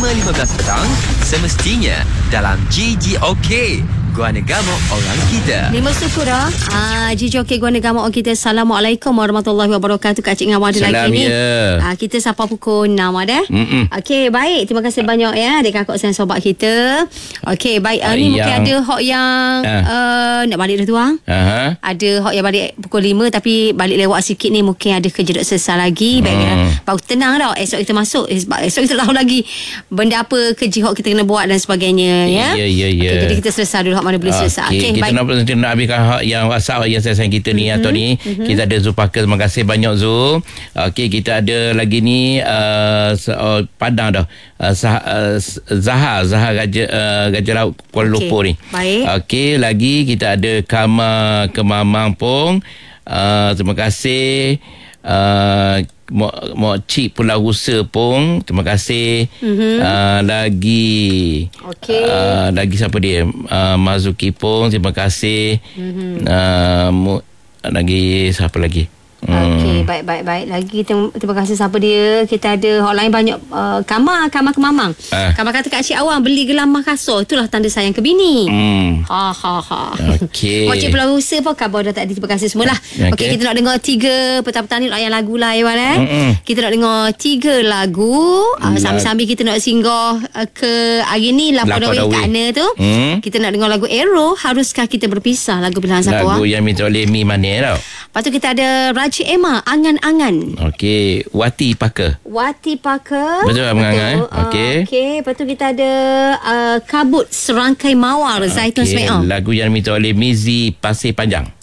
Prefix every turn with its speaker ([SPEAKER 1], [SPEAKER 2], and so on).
[SPEAKER 1] 5.15 petang, semestinya dalam GGOK, Gua Negama Orang Kita.
[SPEAKER 2] Lima syukur dah. GGOK Gua Negama Orang Kita. Assalamualaikum warahmatullahi wabarakatuh. Kak Cik Ngawar ada lagi ni. Kita sampai pukul 6 ada. Okey, baik. Terima kasih banyak ya adik kakak dan sobat kita. Okey, baik. Ni mungkin ada hok yang nak balik dah tu bang. Ada hok yang balik pukul 5 tapi balik lewat sikit ni mungkin ada kerja duk selesai lagi. Baik, baru tenang dah. Esok kita masuk. Esok kita tahu lagi benda apa kerja hok kita kena buat dan sebagainya ya. Okay, jadi kita selesai dulu hok mana boleh selesai.
[SPEAKER 3] Okay, kita nak habiskan hak yang WhatsApp yang saya sayang kita ni atau ni. Kita ada Zulfakar. Terima kasih banyak Zul. Okey, kita ada lagi ni Padang dah. Zahar Raja Laut Kuala Lumpur ni.
[SPEAKER 2] Baik.
[SPEAKER 3] Okey, lagi kita ada Kemamang Pong. Terima kasih. Mok Cik Pulau Rusa pun terima kasih. Lagi lagi siapa dia, Mazuki pun terima kasih. Lagi siapa lagi?
[SPEAKER 2] Okey, baik. Lagi terima kasih siapa dia. Kita ada orang lain banyak. Kamar Kemamang. Kamar kata Kak Cik Awang beli gelamah kasut. Itulah tanda sayang ke bini.
[SPEAKER 3] Okey.
[SPEAKER 2] Cik Pulau Rusa pun khabar dah tadi. Terima kasih semualah. Okey, kita nak dengar 3 petang-petang ni layan lagu lah Iwan Kita nak dengar 3 lagu. Sambil-sambil kita nak singgah ke hari ni Lapor Kana tu. Kita nak dengar lagu Arrow. Haruskah kita berpisah? Lagu pilihan siapa?
[SPEAKER 3] Lagu yang minta oleh Mi Mane tau.
[SPEAKER 2] Lepas tu kita ada Raja Emma, Angan-Angan.
[SPEAKER 3] Okey, Wati Parker. Betul Angan-Angan. Okey.
[SPEAKER 2] Lepas tu kita ada Kabut Serangkai Mawar, Zaitun Sme'ah.
[SPEAKER 3] Lagu yang minta oleh Mizi Pasir Panjang.